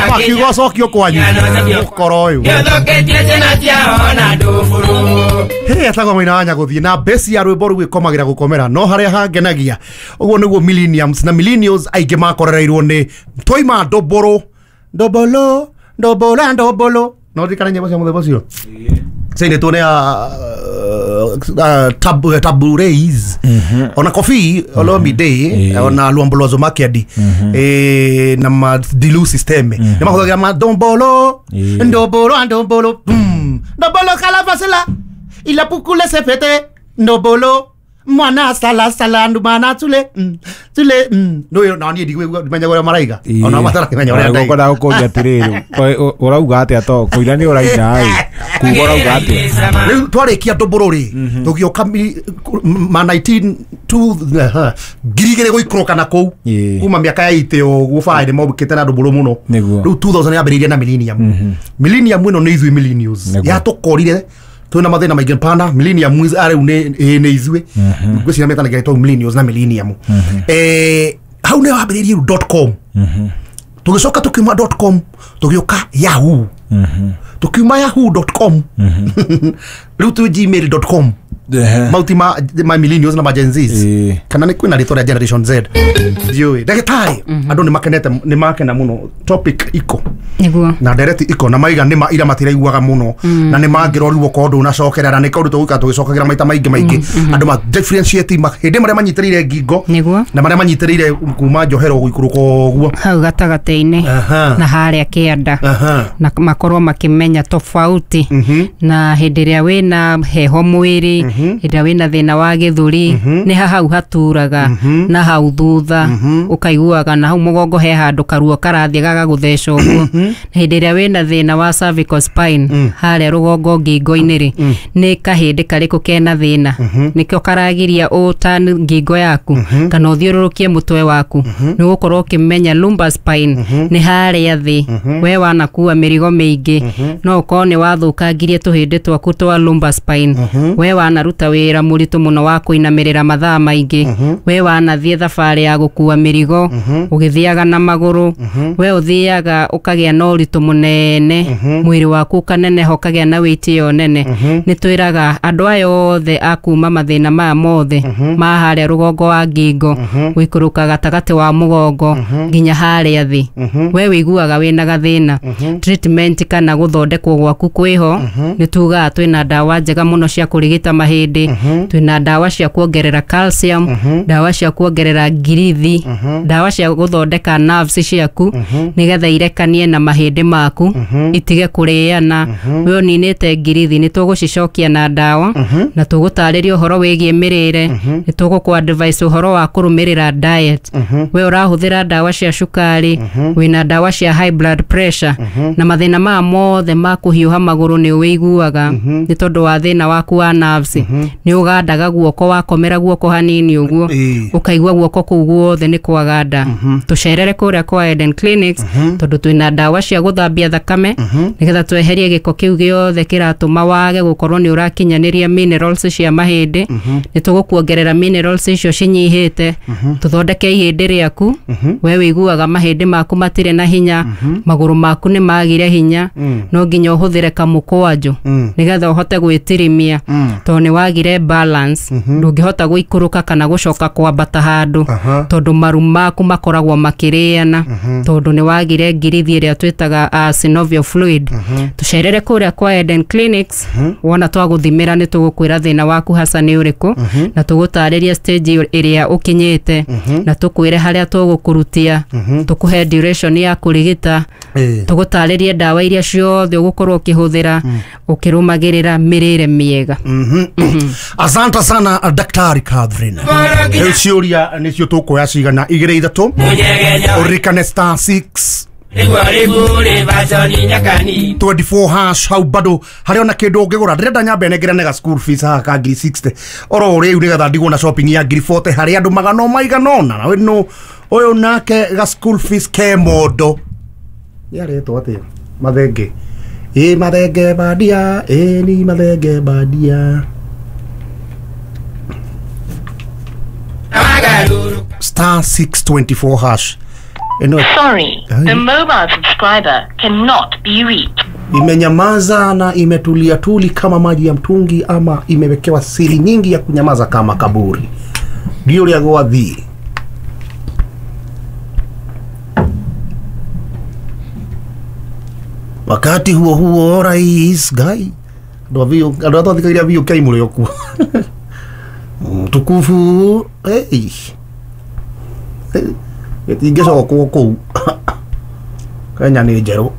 Pakigo sokio kwanyu. Koroyo. Hey, atako mwina wanya guthie na besi ya rwimbo rwi komagira gukomera no haria hangenagia. Uguo niguo millenniums na millennials aige makorereirwo ni toima ndobolo. No dikana nyemo cia muthebo cio. Sine tone tabureis ona coffee olomi day ona luambolozo market na ma dilu system na mahoga ma ndobolo ndobolo kala fasela ila pukule sepete ndobolo mwana sala ndumana tule no na ni digwe manya gora maraiga ona matara manya gora ndai gora ko jatirero urauga ate ato kuira ni uraina ai kugora uga ate twarikia ndoborori tugioka ma 19 to girigere goikroka na kou kuma miaka ya ite o gufaide mo buketana ndoboro muno riu 2000 yambiriria na millennium ino ni ithui millennials ya tokorire tuna mathina maingi pana millennium are ne izwe gwicira metana geto millennials na millennium how ne wabiririe .com tugicoka tukiuma .com tugioka yahoo tukiuma yahoo.com riu tu gmail.com Multima my millennials na majenzis kana ni kwina ritoria generation Z dioi dagitari andu ni makena muno topic iko niguo na direct iko na maiga ni ira matira iguaga muno na ni mangirorirwo kondu unacokerera ni kaundu tuguka tugicokagira maita maingi andu ma differentiate mahinde maria manyitirire ngingo niguo na maria manyitirire kuma njohero guikuruka uguo hau gatagateini na haria kianda na makorwo makimenya tofauti na hindiria wina heho mwiri ida wina thina wa githuri ni hau haturaga na hau thutha ukaiguaga na hau mugongo he handu karuo karathie gagagutheca uguo hindiria wina thina wa cervical spine haria rugongo ngingo-ini ri ni kahindi kariku kena thina nikio karagiria utani ngingo yaku kana uthiururukie mutwe waku ni gukorwo ukimenya lumbar spine ni haria thi we wanakua mirigo mingi no ukone wathukangirie tuhindi twaku twa lumbar spine we wanaruta wira muritu muno wa kuinamirira mathaa maingi we wanathie thabari ya gukua mirigo ugithiaga na maguru we uthiaga ukagia no ritu munene mwiri waku kaneneho kagia na weight yo nene ni twiraga andu ayo othe akuma mathina ma mothe ma haria rugongo wa ngingo wikuruka gatagati wa mugongo nginya haria thi we wiguaga wina gathina treatment kana guthondekwo gwaku kwiho ni tuga twina dawa njega muno cia kurigita mahindi twina dawa cia kuongerera calcium dawa cia kuongerera ngirithi dawa cia guthondeka nerves ciaku nigetha irekanie na mahindi maku itige kuriana we uninite ngirithi ni tugucicokia na dawa na tugutariria uhoro wigie mirire ni tuguku advise uhoro wa kurumirira diet we urahuthira dawa cia cukari wina dawa cia high blood pressure na mathina ma mothe ma kuhiuha maguru ni wiguaga ni tondu wa thina waku wa nerves ni ugandaga guoko wakomera guoko hanini uguo ukaigua guoko kuu guothe ni kwaganda tucerere kuria kwa Eden Clinics tondu twina dawa cia guthambia thakame nigetha tweherie giko kiu giothe kiratuma wage gukorwo ni urakinyaniria minerals cia mahindi ni tugukuongerera minerals icio cinyihite tuthondeke ihindi riaku we wiguaga mahindi maku matire na hinya maguru maku ni magire hinya no nginya uhuthire kamukwanju nigetha uhote gwitirimia to ni wagire balance ndungihota guikuruka kana gucoka kwambata handu tondu maru maku makoragwo makiriana tondu ni wagire ngirithi iria twitaga synovial fluid tucerere kuria kwa Eden Clinics wona twaguthimira ni tugukwira thina waku hasa ni uriku na tugutariria stage iria ukinyite na tukwire haria tugukurutia tukuhe duration ya kurigita tugutariria dawa iria ciothe ugukorwo ukihuthira ukirumagirira mirire miega asante sana Daktari Catherine ciuria nicio tukoya cigana igire ithatu urikane star 6 24 hau bado haria ona kindu ngigura ndirenda nyambe negere nega school fees ha ka ngiri 60 oro uri nigetha ndigwo na shopping ya ngiri 40 haria andu magano maiganona na no uyu nake ga school fees ke modo yaretwo atia mathenge mathenge badia ni mathenge badia star 624 hash Sorry, the mobile subscriber cannot be reached. Imenyamaza na imetulia tuli kama maji ya mtungi, ama imewekewa siri nyingi ya kunyamaza kama kaburi. Ndio ya goathi. Wakati huo rais guy ndo atwathikairia vio kai muri okuo tukufu itingicoka kuu Kenya ni njeru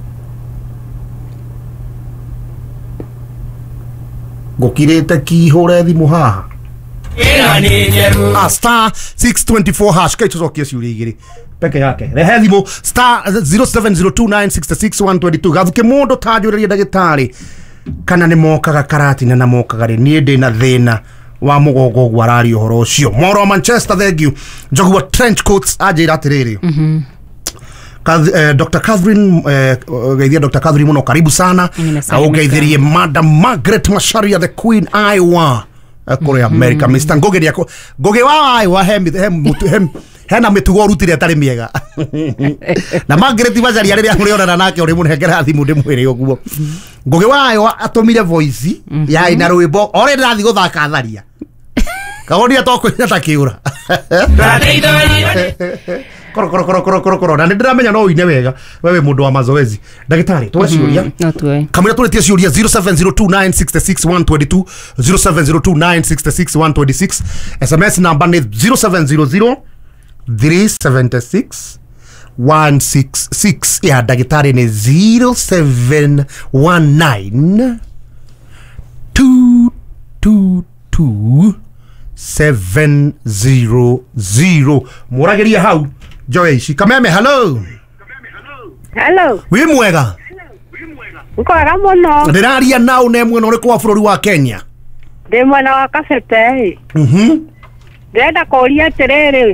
ngukirite kihore thimu haha star 624 hash kai tucokie ciuria igiri peke yake rehe thimu star 0702966122 gathuke mundu tanjuririe ndagitari kana ni mokaga karati na mokaga ri nie ndi na thina wa mugongo gwarari uhoro ucio moro Manchester thank you njogwa trench coats ajira atiriri Dr. Catherine geithia Dr. Catherine muno karibu sana au geithirie Madam Margaret Macharia the Queen Iowa kore America Mr. Ngoge yako Ngoge wa Iowa hena mitugo rutire atari miega na Margaret Macharia riria muriona nake uri munengera thimu ndimwire uguo Ngoge wa Iowa atumire voice ya ina rwimbo ore ndathi guthaka tharia kagonia toko ina kiura koro na ndiramenya no ine wega wewe mundu wa mazoezi ndagitari tweciuria no tuwe kamira tuletie ciuria 0702966122 0702966126 SMS number ni 0700 376 166 ya ndagitari ni 0719 222 700 murageria hau Joyce kameme hello wi mwega ukoga muno ndiraria nau ne mwena uri kwa bururi wa Kenya ndi mwena wa Kabete ndenda kuria atiriri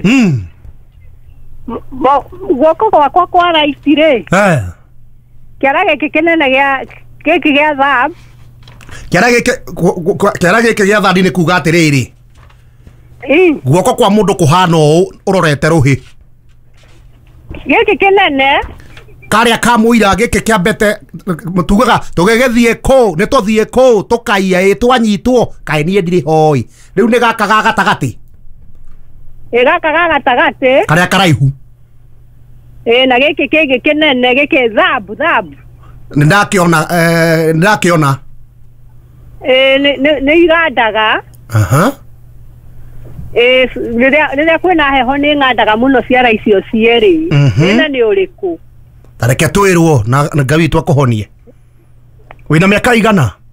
guoko gwakwa kwa raitire kiara giki kinene gia thab kiara giki gia thab ni kuga atiriri guoko kwa mundu kuhana u urorete ruhi giki kinene karia kamuira giki kiambete tugaga tugegethie ko ne tothie ko tukaia twanyitwo kai nie ndiri hoi riu ni gaka gatagati gaka gatagati karia karaihu na giki kinene giki thab ndakiona ni igandaga rĩrĩa kwĩna heho nĩ ng'andaga mũno ciara icio cierĩ ĩna nĩ ũrĩkũ tareke twĩrwo na Ngai witũ akũhonie wĩna mĩaka igana